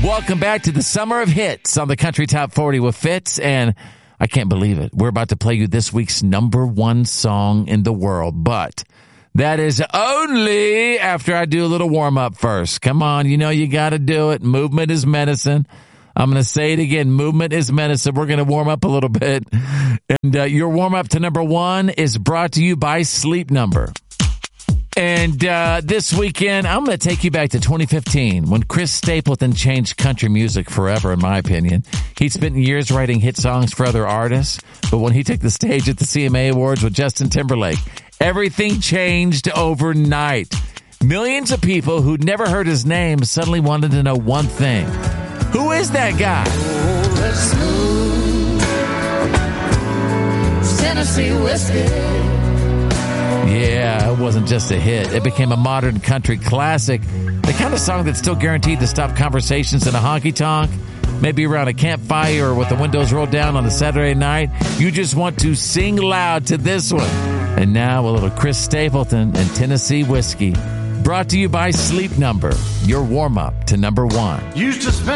Welcome back to the Summer of Hits on the Country Top 40 with Fitz, and I can't believe it. We're about to play you this week's number one song in the world, but that is only after I do a little warm-up first. Come on, you know you got to do it. Movement is medicine. I'm going to say it again. Movement is medicine. We're going to warm up a little bit. And your warm-up to number one is brought to you by Sleep Number. And this weekend, I'm going to take you back to 2015 when Chris Stapleton changed country music forever, in my opinion. He'd spent years writing hit songs for other artists, but when he took the stage at the CMA Awards with Justin Timberlake, everything changed overnight. Millions of people who'd never heard his name suddenly wanted to know one thing. Who is that guy? Oh, that's smooth Tennessee whiskey. Yeah, it wasn't just a hit. It became a modern country classic. The kind of song that's still guaranteed to stop conversations in a honky-tonk, maybe around a campfire or with the windows rolled down on a Saturday night. You just want to sing loud to this one. And now a little Chris Stapleton and Tennessee whiskey. Brought to you by Sleep Number, your warm-up to number one. Used to spend